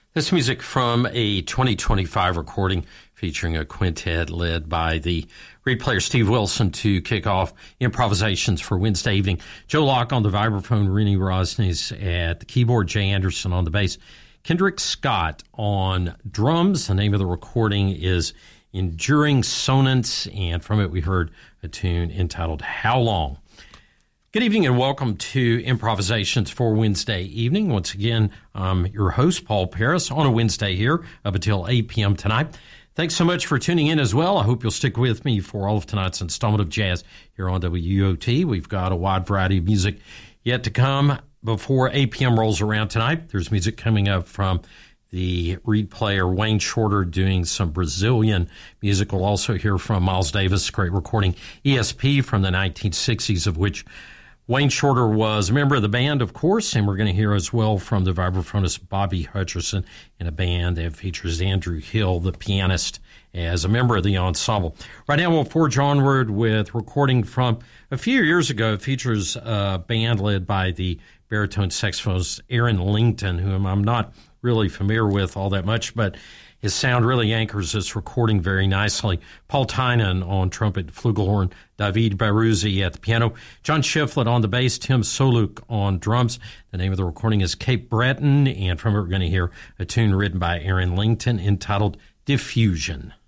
This music from a 2025 recording featuring a quintet led by the reed player Steve Wilson to kick off improvisations for Wednesday evening. Joe Locke on the vibraphone, Rennie Rosnes at the keyboard, Jay Anderson on the bass, Kendrick Scott on drums. The name of the recording is Enduring Sonance, and from it we heard a tune entitled How Long. Good evening and welcome to Improvisations for Wednesday evening. Once again, I'm your host, Paul Paris, on a Wednesday here up until 8 p.m. tonight. Thanks so much for tuning in as well. I hope you'll stick with me for all of tonight's installment of Jazz here on WUOT. We've got a wide variety of music yet to come before 8 p.m. rolls around tonight. There's music coming up from the reed player Wayne Shorter doing some Brazilian music. We'll also hear from Miles Davis, great recording, ESP from the 1960s, of which Wayne Shorter was a member of the band, of course, and we're going to hear as well from the vibraphonist Bobby Hutcherson in a band that features Andrew Hill, the pianist, as a member of the ensemble. Right now we'll forge onward with recording from a few years ago. It features a band led by the baritone saxophonist Aaron Langton, whom I'm not really familiar with all that much, but his sound really anchors this recording very nicely. Paul Tynan on trumpet, flugelhorn, David Baruzzi at the piano, John Shiflett on the bass, Tim Soluk on drums. The name of the recording is Cape Breton, and from it we're going to hear a tune written by Aaron Langton entitled Diffusion.